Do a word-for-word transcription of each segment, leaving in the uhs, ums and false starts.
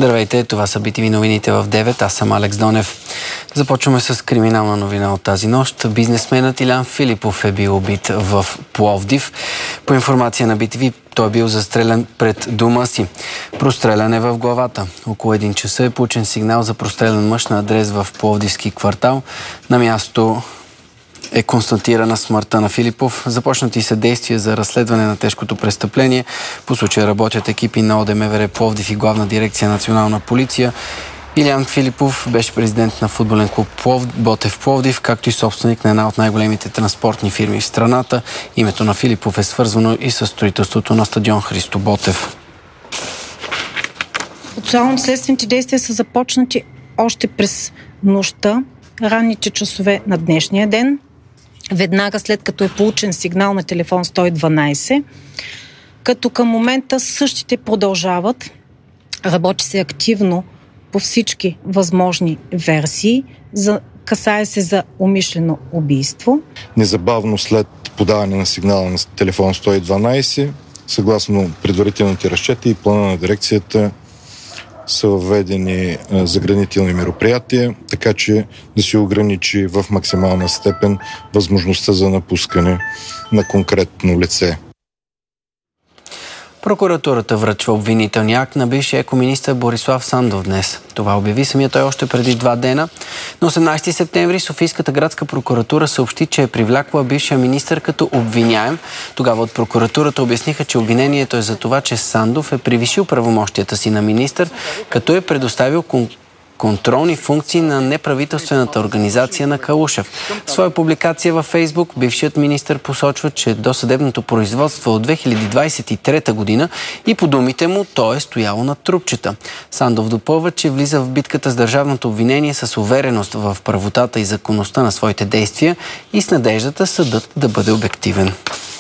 Здравейте, това са би ти ви новините в девет. Аз съм Алекс Донев. Започваме с криминална новина от тази нощ. Бизнесменът Илян Филипов е бил убит в Пловдив. По информация на би ти ви, той е бил застрелян пред дома си. Прострелян е в главата. Около един часа е получен сигнал за прострелян мъж на адрес в Пловдивски квартал. На място е констатирана смъртта на Филипов. Започнати са действия за разследване на тежкото престъпление. По случая работят екипи на ОДМВР Пловдив и Главна дирекция Национална полиция. Илян Филипов беше президент на футболен клуб Пловдив, Ботев Пловдив, както и собственик на една от най-големите транспортни фирми в страната. Името на Филипов е свързвано и с строителството на стадион Христо Ботев. Процесуално-следствените действия са започнати още през нощта, ранните часове на днешния ден, веднага след като е получен сигнал на телефон сто и дванайсет, като към момента същите продължават. Работи се активно по всички възможни версии. За, касае се за умишлено убийство. Незабавно след подаване на сигнала на телефон сто и дванайсет, съгласно предварителните разчети и плана на дирекцията, са въведени заградителни мероприятия, така че да се ограничи в максимална степен възможността за напускане на конкретно лице. Прокуратурата връчва обвинителния акт на бившия екоминистър Борислав Сандов днес. Това обяви самия той още преди два дена. На осемнайсети септември Софийската градска прокуратура съобщи, че е привлякла бившия министър като обвиняем. Тогава от прокуратурата обясниха, че обвинението е за това, че Сандов е превишил правомощията си на министър, като е предоставил конкурс контролни функции на неправителствената организация на Калушев. В своя публикация във Фейсбук бившият министър посочва, че досъдебното производство от две хиляди двайсет и трета година и по думите му то е стояло на трупчета. Сандов допълва, че влиза в битката с държавното обвинение с увереност в правотата и законността на своите действия и с надеждата съдът да бъде обективен.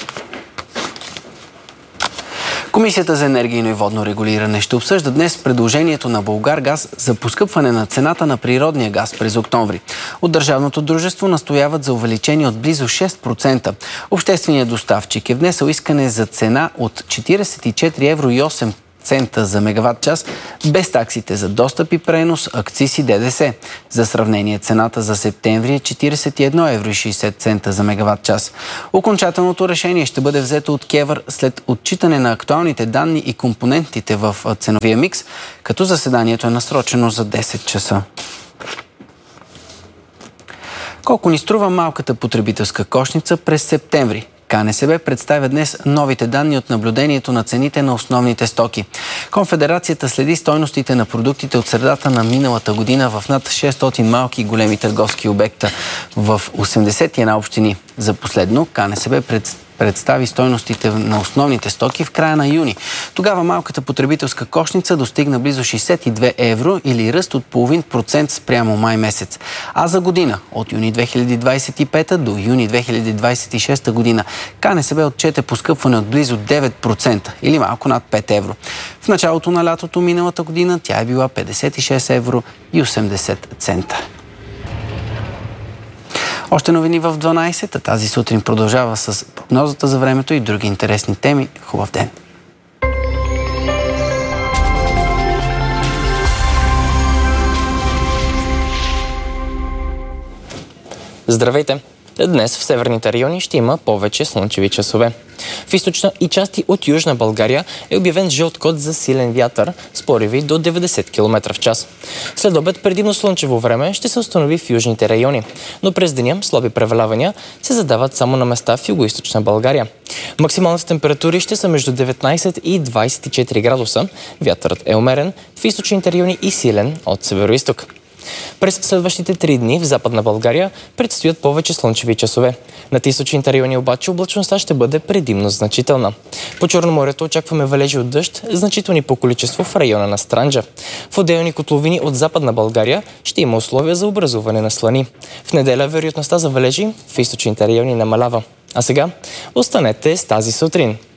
Комисията за енергийно и водно регулиране ще обсъжда днес предложението на Булгаргаз за поскъпване на цената на природния газ през октомври. От държавното дружество настояват за увеличение от близо шест процента. Общественият доставчик е внесъл искане за цена от четирийсет и четири евро и осем цента за мегаватт час, без таксите за достъп и пренос, акциз и ДДС. За сравнение, цената за септември е четирийсет и едно евро и шейсет цента за мегаватт час. Окончателното решение ще бъде взето от КЕВР след отчитане на актуалните данни и компонентите в ценовия микс, като заседанието е насрочено за десет часа. Колко ни струва малката потребителска кошница през септември? КНСБ представя днес новите данни от наблюдението на цените на основните стоки. Конфедерацията следи стойностите на продуктите от средата на миналата година в над шестстотин малки и големи търговски обекта в осемдесет и една общини. За последно КНСБ представя представи стойностите на основните стоки в края на юни. Тогава малката потребителска кошница достигна близо шейсет и две евро или ръст от половин процент спрямо май месец. А за година, от юни две хиляди двайсет и пета до юни две хиляди двайсет и шеста година, КНСБ отчете поскъпване от близо девет процента или малко над пет евро. В началото на лятото миналата година тя е била петдесет и шест евро и осемдесет цента. Още новини в дванайсет, а тази сутрин продължава с прогнозата за времето и други интересни теми. Хубав ден! Здравейте! Днес в северните райони ще има повече слънчеви часове. В източна и части от Южна България е обявен жълт код за силен вятър с пориви до деветдесет километра в час. След обед предимно слънчево време ще се установи в южните райони, но през деня слаби превалявания се задават само на места в югоизточна България. Максималните температури ще са между деветнайсет и двайсет и четири градуса. Вятърът е умерен в източните райони и силен от североизток. През следващите три дни в Западна България предстоят повече слънчеви часове. Над източните райони обаче облачността ще бъде предимно значителна. По Черноморието очакваме валежи от дъжд, значителни по количество в района на Странджа. В отделни котловини от Западна България ще има условия за образуване на слани. В неделя вероятността за валежи в източните райони намалява. А сега останете с тази сутрин.